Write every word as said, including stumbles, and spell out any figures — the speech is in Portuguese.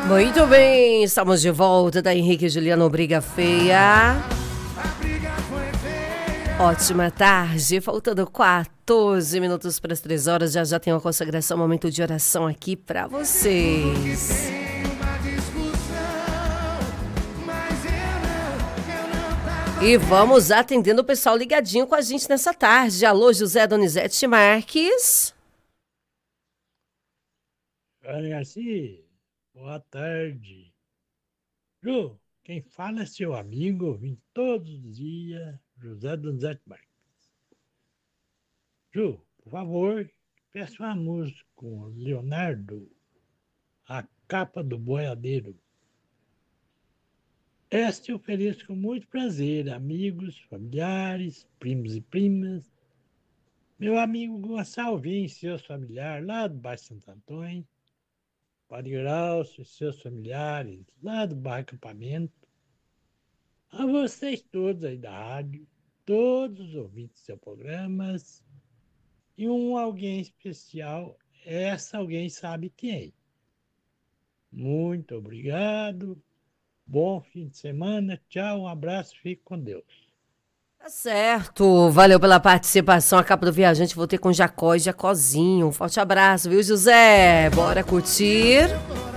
Muito bem, estamos de volta da Henrique e Juliano Briga Feia. Ótima tarde, faltando quatorze minutos para as três horas, já já tem uma consagração, um momento de oração aqui para vocês. E vamos atendendo o pessoal ligadinho com a gente nessa tarde. Alô, José Donizete Marques. Olha, Garcia, boa tarde. Ju, quem fala é seu amigo, vim todos os dias, José Donizete Marques. Ju, por favor, peça uma música com Leonardo, A Capa do Boiadeiro. Esta eu ofereço com muito prazer, amigos, familiares, primos e primas. Meu amigo Gonçalves e seus familiares lá do bairro Santo Antônio. Padre Graucio e seus familiares lá do bairro Acampamento. A vocês todos aí da rádio, todos os ouvintes do seu programa. E um alguém especial, essa alguém sabe quem. Muito obrigado. Bom fim de semana. Tchau, um abraço, fique com Deus. Tá certo, valeu pela participação. A capa do viajante, vou ter com Jacó e Jacozinho. Um forte abraço, viu, José? Bora curtir.